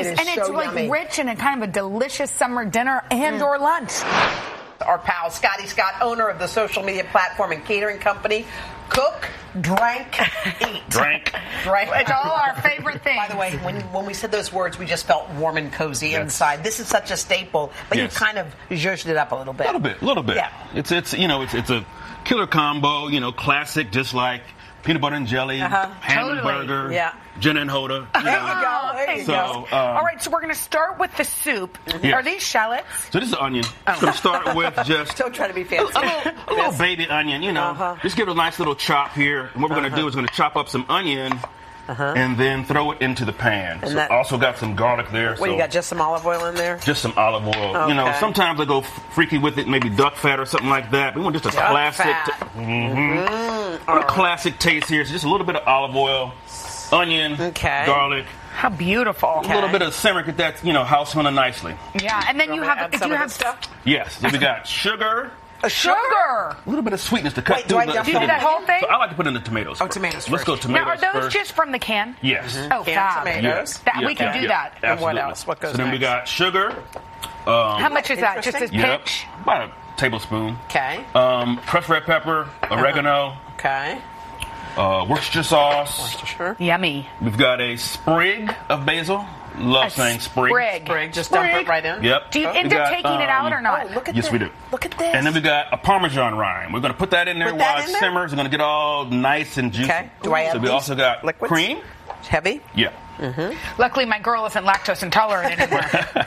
is. It is And it's so like yummy. rich and a kind of a delicious summer dinner and or lunch. Our pal Scotty Scott, owner of the social media platform and catering company, Cook, Drank, Eat. Drank. It's all our favorite things. By the way, when we said those words, we just felt warm and cozy inside. This is such a staple, but you kind of zhuzhed it up a little bit. A little bit. Yeah. It's a killer combo, classic, just like peanut butter and jelly, ham and Totally. burger, gin and hoda. There you go. There you go. All right, so we're going to start with the soup. Yes. Are these shallots? So this is onion. I'm going to start with just Don't try to be fancy. a little baby onion, Just give it a nice little chop here. And what we're going to do is going to chop up some onion and then throw it into the pan. And so that- also got some garlic there. What, you got just some olive oil in there? Just some olive oil. Okay. Sometimes I go freaky with it, maybe duck fat or something like that. We want just a Duck classic, fat. a classic taste here. So just a little bit of olive oil, onion, garlic, How beautiful. a little bit of simmer, get that house smelling nicely. Yeah, and then you have stuff. Yes, then we got sugar, sugar. a little bit of sweetness to cut Wait, through. do I Do you do that whole thing? So I like to put in the tomatoes. Oh, first. tomatoes Let's go first. tomatoes Now, are those first. just from the can? Yes. Oh, Canned fab. tomatoes. We can do that. And what Absolutely. else? What goes So then we next? got sugar. How much is that? Just as Yep. pitch? About a tablespoon. Okay. Crushed red pepper, oregano, Okay. Worcestershire sauce. Sure. Yummy. We've got a sprig of basil. Love saying sprig. Sprig. Just dump it right in. Yep. Do you We end up got, taking it out or not? Oh, look at Yes, this. we do. Look at this. And then we got a Parmesan rind. We're going to put that in there Put while that it in there? simmers. We're going to get all nice and juicy. Okay. Do I add So we these also got liquids? cream. Heavy? Yeah. Luckily, my girl isn't lactose intolerant anymore.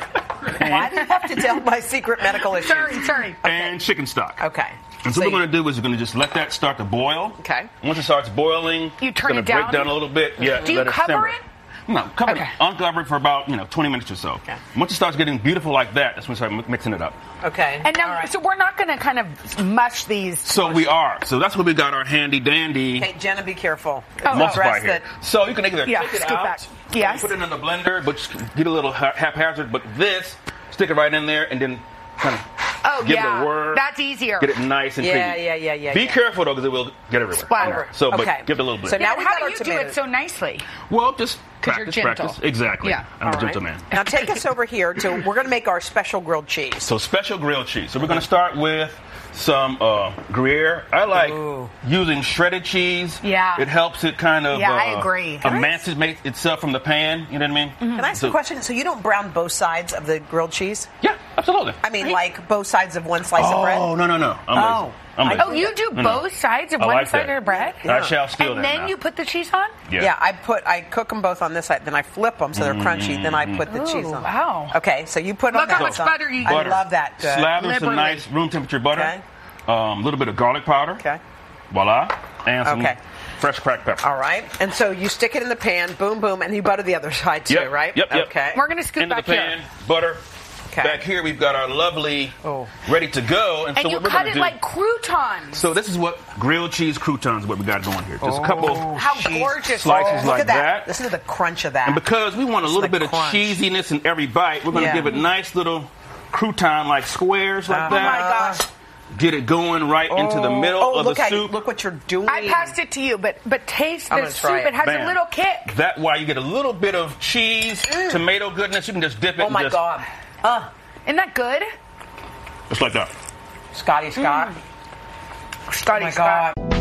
Why do you have to tell my secret medical issues? Sorry. And chicken stock. Okay. And so what we're going to do is we're going to just let that start to boil. Okay. Once it starts boiling, You turn it's it gonna down? break down a little bit. Yeah. Do you let cover simmer. it? No, cover Okay. it, uncover it for about 20 minutes or so. Okay. Once it starts getting beautiful like that, that's when we start mixing it up. Okay. And now, All right. so we're not going to kind of mush these. So we are. So that's what we got our handy dandy Okay, Jenna, be careful. emulsify Rest here. it. So you can either Yeah, take it scoop out, back. Yes. put it in the blender, but just get a little haphazard. But this, stick it right in there, and then kind of give it a whir. That's easier. Get it nice and Yeah, creamy. yeah. Be careful though, because it will get everywhere. Splatter. So, but Okay. give it a little bit. So now Yeah, we how got do our you do tomatoes. it so nicely? Well, just 'Cause you're practice, gentle. practice. Exactly. Yeah. I'm All a right. gentleman. Now take us over here to, we're going to make our special grilled cheese. So special grilled cheese. So we're going to start with some Gruyere. I like using shredded cheese. Yeah. It helps it kind of I agree. emancipate itself from the pan. You know what I mean? Can I ask a question? So you don't brown both sides of the grilled cheese? Yeah, absolutely. I mean, like both sides of one slice of bread? Oh, no. I'm lazy. I'm lazy. Oh, you do No. both sides of I one like side that. of the bread? I shall steal And that then now. you put the cheese on? Yeah, I cook them both on this side, then I flip them so they're crunchy, then I put the cheese on. Wow. Okay, so you put Look on how that much side. butter you I do. love that. Slather some Liberally. nice room temperature butter. Okay. A little bit of garlic powder. Okay. Voila. And some Okay. fresh cracked pepper. All right. And so you stick it in the pan, boom, boom, and you butter the other side too, Yep, right? yep. Okay. We're going to scoop Into the back pan, here. butter. Okay. Back here we've got our lovely ready to go. And so you what we're cut gonna it do, like croutons. So this is what grilled cheese croutons what we got going here. Just a couple How gorgeous. slices Look like at that. that. Listen to the crunch of that. And because we want a little the bit of crunch. cheesiness in every bite, we're going to Yeah. give it nice little crouton like squares like Oh that. my gosh. Get it going right into the middle of look the at soup. Look what you're doing. I passed it to you, but taste I'm the gonna soup. try it. It has a Bam. little kick. That why you get a little bit of cheese, tomato goodness. You can just dip it. Oh and my just, God. Isn't that good? Just like that. Scotty Scott. Scotty Oh my Scott. God.